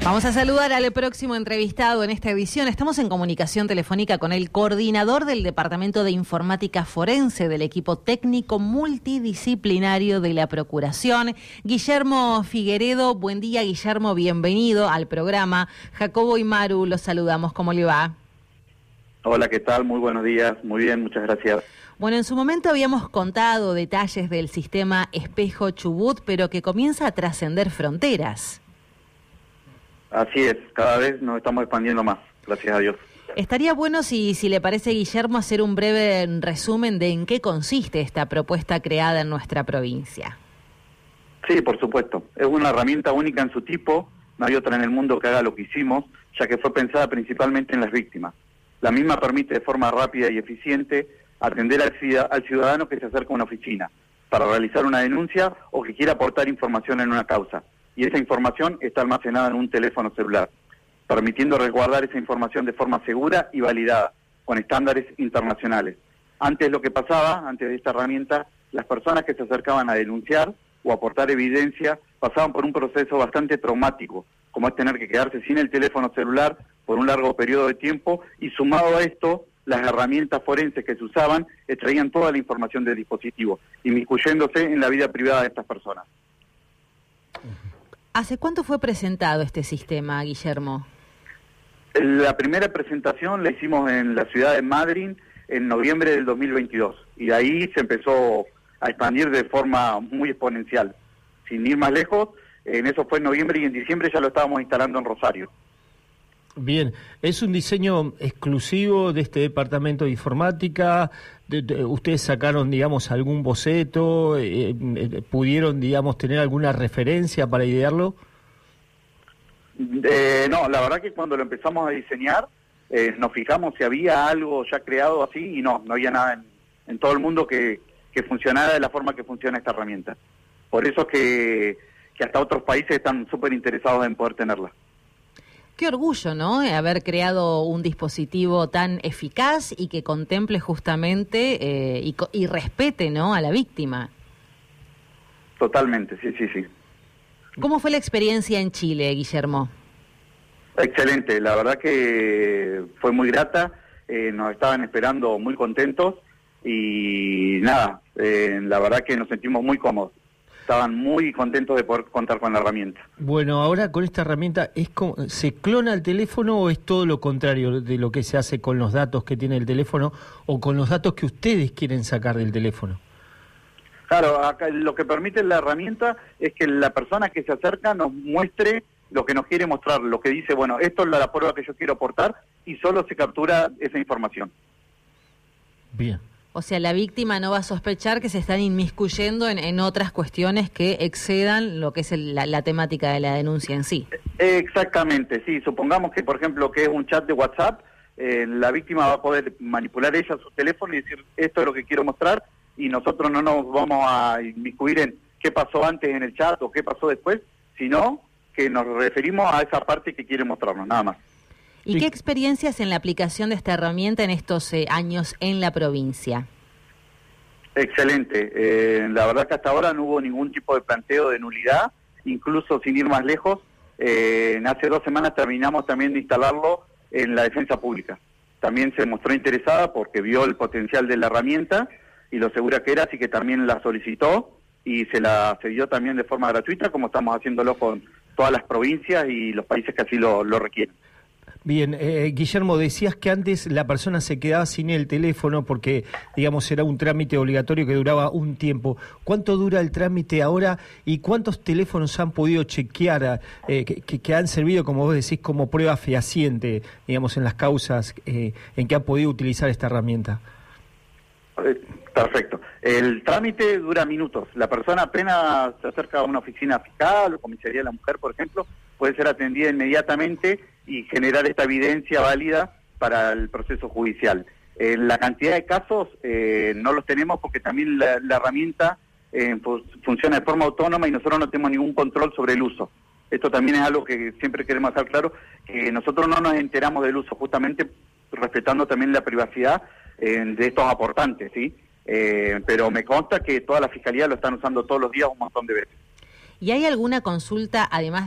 Vamos a saludar al próximo entrevistado en esta edición. Estamos en comunicación telefónica con el coordinador del Departamento de Informática Forense del equipo técnico multidisciplinario de la Procuración, Guillermo Figueredo. Buen día, Guillermo, bienvenido al programa. Jacobo y Maru, los saludamos. ¿Cómo le va? Hola, ¿qué tal? Muy buenos días. Muy bien, muchas gracias. Bueno, en su momento habíamos contado detalles del sistema Espejo Chubut, pero que comienza a trascender fronteras. Así es, cada vez nos estamos expandiendo más, gracias a Dios. Estaría bueno, si le parece, Guillermo, hacer un breve resumen de en qué consiste esta propuesta creada en nuestra provincia. Sí, por supuesto. Es una herramienta única en su tipo, no hay otra en el mundo que haga lo que hicimos, ya que fue pensada principalmente en las víctimas. La misma permite de forma rápida y eficiente atender al ciudadano que se acerca a una oficina para realizar una denuncia o que quiera aportar información en una causa. Y esa información está almacenada en un teléfono celular, permitiendo resguardar esa información de forma segura y validada, con estándares internacionales. Antes lo que pasaba, antes de esta herramienta, las personas que se acercaban a denunciar o aportar evidencia pasaban por un proceso bastante traumático, como es tener que quedarse sin el teléfono celular por un largo periodo de tiempo, y sumado a esto, las herramientas forenses que se usaban extraían toda la información del dispositivo, inmiscuyéndose en la vida privada de estas personas. ¿Hace cuánto fue presentado este sistema, Guillermo? La primera presentación la hicimos en la ciudad de Madrid en noviembre del 2022 y de ahí se empezó a expandir de forma muy exponencial. Sin ir más lejos, en eso fue en noviembre y en diciembre ya lo estábamos instalando en Rosario. Bien, ¿es un diseño exclusivo de este departamento de informática? ¿Ustedes sacaron, digamos, algún boceto? ¿Pudieron, digamos, tener alguna referencia para idearlo? No, la verdad que cuando lo empezamos a diseñar, nos fijamos si había algo ya creado así y no había nada en todo el mundo que funcionara de la forma que funciona esta herramienta. Por eso que hasta otros países están súper interesados en poder tenerla. Qué orgullo, ¿no?, haber creado un dispositivo tan eficaz y que contemple justamente y respete, ¿no?, a la víctima. Totalmente, sí. ¿Cómo fue la experiencia en Chile, Guillermo? Excelente, la verdad que fue muy grata, nos estaban esperando muy contentos y nada, la verdad que nos sentimos muy cómodos. Estaban muy contentos de poder contar con la herramienta. Bueno, ahora con esta herramienta, ¿se clona el teléfono o es todo lo contrario de lo que se hace con los datos que tiene el teléfono o con los datos que ustedes quieren sacar del teléfono? Claro, acá lo que permite la herramienta es que la persona que se acerca nos muestre lo que nos quiere mostrar, lo que dice, bueno, esto es la prueba que yo quiero aportar, y solo se captura esa información. Bien. O sea, la víctima no va a sospechar que se están inmiscuyendo en otras cuestiones que excedan lo que es la temática de la denuncia en sí. Exactamente, sí. Supongamos que, por ejemplo, que es un chat de WhatsApp, la víctima va a poder manipular ella su teléfono y decir, esto es lo que quiero mostrar, y nosotros no nos vamos a inmiscuir en qué pasó antes en el chat o qué pasó después, sino que nos referimos a esa parte que quiere mostrarnos, nada más. ¿Y qué experiencias en la aplicación de esta herramienta en estos años en la provincia? Excelente. La verdad que hasta ahora no hubo ningún tipo de planteo de nulidad, incluso sin ir más lejos. Hace 2 semanas terminamos también de instalarlo en la defensa pública. También se mostró interesada porque vio el potencial de la herramienta y lo segura que era, así que también la solicitó y se la cedió también de forma gratuita, como estamos haciéndolo con todas las provincias y los países que así lo requieren. Bien, Guillermo, decías que antes la persona se quedaba sin el teléfono porque, digamos, era un trámite obligatorio que duraba un tiempo. ¿Cuánto dura el trámite ahora y cuántos teléfonos han podido chequear, que han servido, como vos decís, como prueba fehaciente, digamos, en las causas en que han podido utilizar esta herramienta? Perfecto. El trámite dura minutos. La persona apenas se acerca a una oficina fiscal o comisaría de la mujer, por ejemplo, puede ser atendida inmediatamente y generar esta evidencia válida para el proceso judicial. La cantidad de casos no los tenemos porque también la herramienta funciona de forma autónoma y nosotros no tenemos ningún control sobre el uso. Esto también es algo que siempre queremos hacer claro, que nosotros no nos enteramos del uso, justamente respetando también la privacidad de estos aportantes, ¿sí? Pero me consta que toda la Fiscalía lo están usando todos los días un montón de veces. ¿Y hay alguna consulta, además